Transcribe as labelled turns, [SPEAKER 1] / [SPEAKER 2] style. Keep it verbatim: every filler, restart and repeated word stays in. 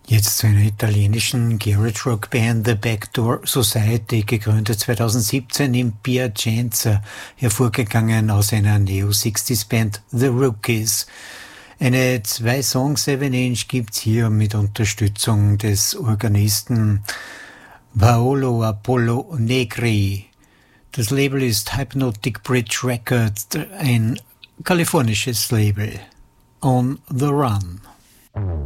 [SPEAKER 1] Jetzt zu einer italienischen Garage-Rock-Band, The Backdoor Society, gegründet zweitausendsiebzehn in Piacenza, hervorgegangen aus einer Neo-Sixties-Band, The Rookies. Eine Zwei-Song-Seven-Inch gibt's hier mit Unterstützung des Organisten Paolo Apollo Negri. Das Label ist Hypnotic Bridge Records, ein kalifornisches Label. On the Run.